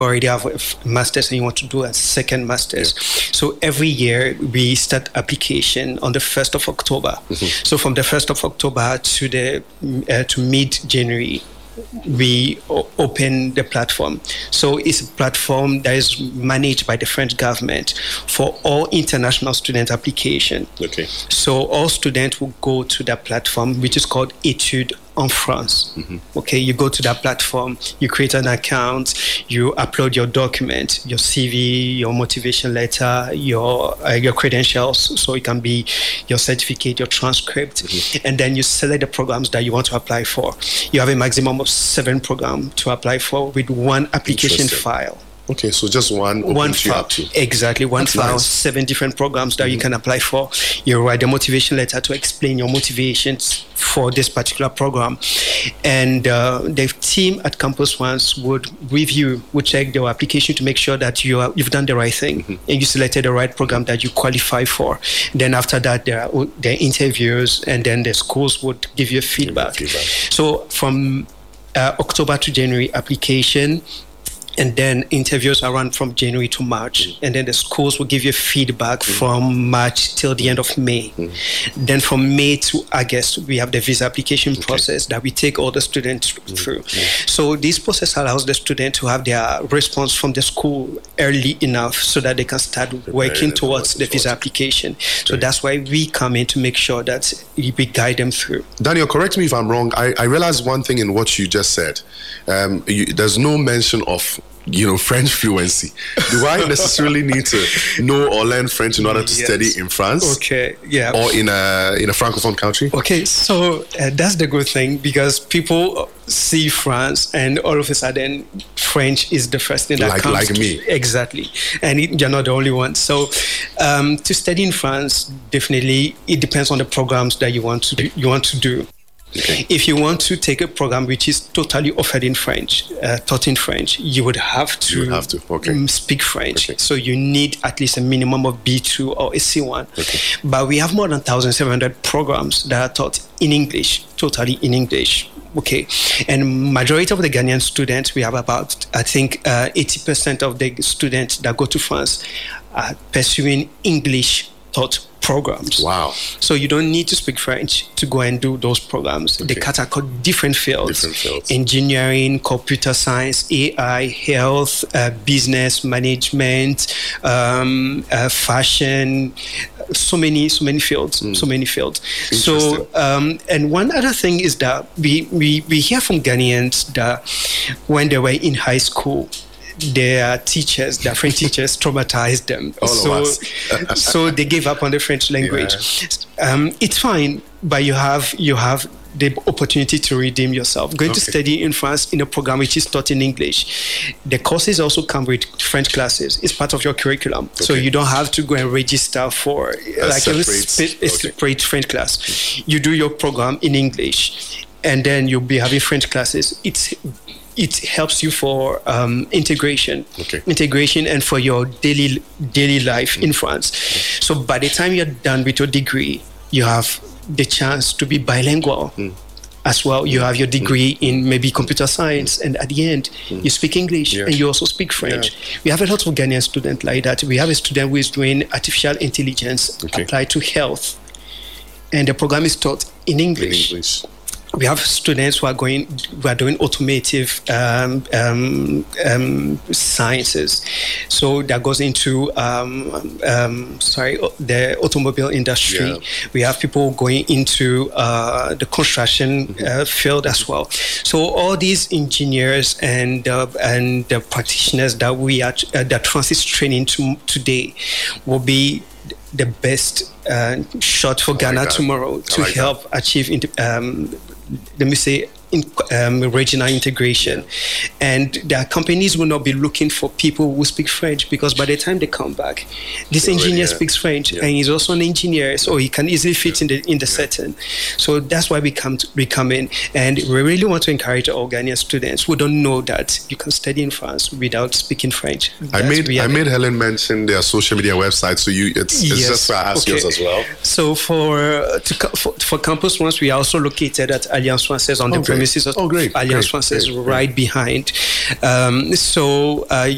already have a master's and you want to do a second master's. So every year we start application on the 1st of October. So from the 1st of October to mid-January, we open the platform. So it's a platform that is managed by the French government for all international student application. Okay. So all students will go to that platform, which is called Études en France. Okay, you go to that platform, you create an account, you upload your document, your CV, your motivation letter, your credentials. So it can be your certificate, your transcript, and then you select the programs that you want to apply for. You have a maximum of 7 programs to apply for with one application file. Okay, so just one file. Exactly, one That's file, nice. 7 different programs that you can apply for. You write a motivation letter to explain your motivations for this particular program. And the team at Campus Once would check your application to make sure that you've done the right thing and you selected the right program that you qualify for. Then after that, there are interviews, and then the schools would give you feedback. So from October to January application, and then interviews are run from January to March. And then the schools will give you feedback from March till the end of May. Then from May to August, we have the visa application process that we take all the students through. So this process allows the student to have their response from the school early enough so that they can start working towards the visa application. So that's why we come in to make sure that we guide them through. Daniel, correct me if I'm wrong. I realized one thing in what you just said. There's no mention of French fluency. Do I necessarily need to know or learn French in order to study in France? Okay, yeah. Or in a francophone country? Okay, so that's the good thing, because people see France and all of a sudden French is the first thing that comes like me. Exactly. And you're not the only one. So to study in France, definitely it depends on the programs that you want to do. Okay. If you want to take a program which is totally offered in French, taught in French, you would have to speak French. Okay. So you need at least a minimum of B2 or a C1. Okay. But we have more than 1,700 programs that are taught in English, totally in English. Okay, and majority of the Ghanaian students, we have about, I think, 80% of the students that go to France are pursuing English-taught programs. Wow. So you don't need to speak French to go and do those programs. They categorize different fields. Engineering, computer science, AI, health, business, management, fashion, so many fields. So, and one other thing is that we hear from Ghanaians that when they were in high school, their teachers, their French teachers, traumatized them. So they gave up on the French language. Yeah. It's fine, but you have the opportunity to redeem yourself. Going to study in France in a program which is taught in English. The courses also come with French classes. It's part of your curriculum. Okay. So you don't have to go and register for a separate French class. You do your program in English, and then you'll be having French classes. It helps you for integration and for your daily life in France. So by the time you're done with your degree, you have the chance to be bilingual as well. You have your degree in maybe computer science, and at the end, you speak English and you also speak French. We have a lot of Ghanaian students like that. We have a student who is doing artificial intelligence applied to health, and the program is taught in English. We have students who are doing automotive sciences. So that goes into the automobile industry. Yeah. We have people going into the construction field as well. So all these engineers and the practitioners that we are that France is training today will be the best shot for Ghana tomorrow to help achieve let me say regional integration. And their companies will not be looking for people who speak French, because by the time they come back, this engineer speaks French and he's also an engineer, so he can easily fit in the setting. So that's why we come in, and we really want to encourage our Ghanaian students who don't know that you can study in France without speaking French. I made Helen mention their social media website, so it's just why I asked yours as well. So for Campus Once, we are also located at Alliance Française on the premises of Alliance Française, right behind.